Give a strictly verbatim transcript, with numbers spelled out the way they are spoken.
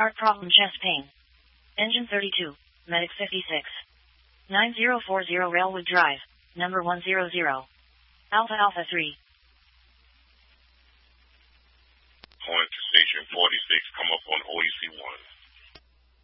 Heart problem, chest pain. Engine thirty-two, Medic fifty-six. nine zero four zero Railwood Drive, number one hundred. Alpha Alpha three. Going to station forty-six, come up on O E C one.